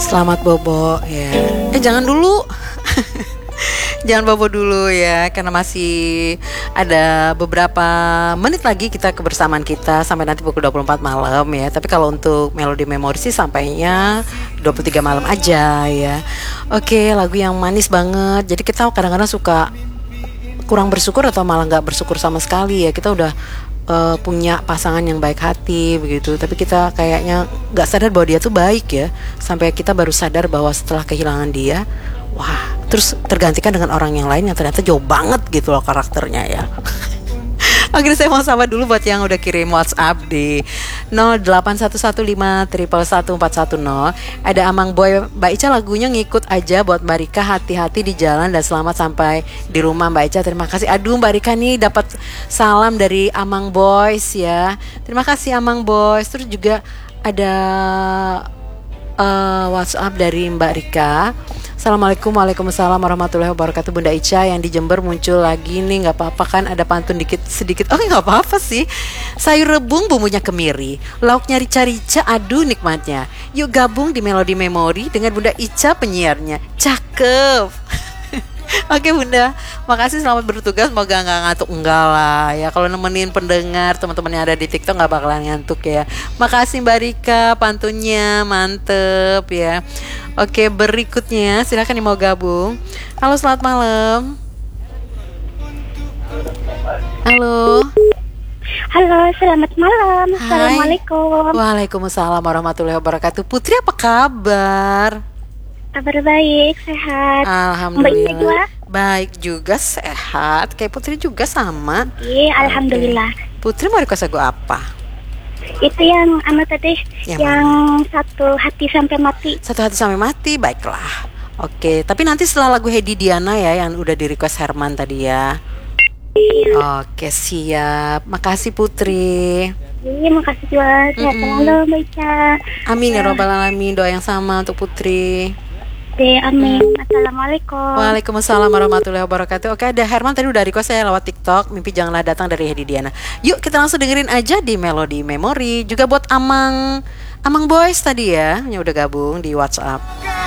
Selamat bobo ya. Jangan dulu. Jangan bobo dulu ya, karena masih ada beberapa menit lagi kita kebersamaan kita sampai nanti pukul 24 malam ya. Tapi kalau untuk Melodi Memori sih sampainya 23 malam aja ya. Oke, lagu yang manis banget. Jadi kita kadang-kadang suka kurang bersyukur atau malah nggak bersyukur sama sekali ya. Kita udah punya pasangan yang baik hati begitu, tapi kita kayaknya nggak sadar bahwa dia tuh baik ya, sampai kita baru sadar bahwa setelah kehilangan dia, wah, terus tergantikan dengan orang yang lain yang ternyata jauh banget gitu loh karakternya ya. Oke, saya mau sapa dulu buat yang udah kirim WhatsApp di 0811511410. Ada Amang Boy, Mbak Ica lagunya ngikut aja buat Mbak Rika, hati-hati di jalan dan selamat sampai di rumah Mbak Ica. Terima kasih. Aduh, Mbak Rika nih dapat salam dari Amang Boys ya. Terima kasih Amang Boys. Terus juga ada WhatsApp dari Mbak Rika. Assalamualaikum, waalaikumsalam warahmatullahi wabarakatuh. Bunda Ica yang di Jember muncul lagi nih, nggak apa-apa kan ada pantun sedikit? Oh, nggak apa-apa sih. Sayur rebung bumbunya kemiri, lauknya rica-rica, aduh nikmatnya. Yuk gabung di Melodi Memori dengan Bunda Ica penyiarnya. Cakep. Oke Bunda, makasih, selamat bertugas. Semoga nggak ngantuk, enggak lah ya. Kalau nemenin pendengar teman-teman yang ada di TikTok nggak bakalan ngantuk ya. Makasih Mbak Rika, pantunnya mantep ya. Oke, berikutnya silakan yang mau gabung. Halo, selamat malam. Halo. Halo, selamat malam. Assalamualaikum. Waalaikumsalam warahmatullahi wabarakatuh. Putri, apa kabar? Kabar baik, sehat. Alhamdulillah. Baik juga, sehat. Kayak Putri juga sama. Iya, alhamdulillah. Putri mau request lagu apa? Itu yang tadi, yang satu hati sampai mati. Satu hati sampai mati, baiklah. Oke, tapi nanti setelah lagu Hedi Diana ya, yang udah di request Herman tadi ya. Iya. Oke, siap. Makasih Putri. Iya, makasih juga. Sehat selalu, Mbak Ica. Amin ya robbal alamin. Doa yang sama untuk Putri. Amin. Assalamualaikum. Waalaikumsalam warahmatullahi wabarakatuh. Oke, ada Herman tadi udah request saya lewat TikTok. Mimpi janganlah datang dari Hedi Diana. Yuk kita langsung dengerin aja di Melodi Memori. Juga buat Amang Boys tadi ya, yang udah gabung di WhatsApp.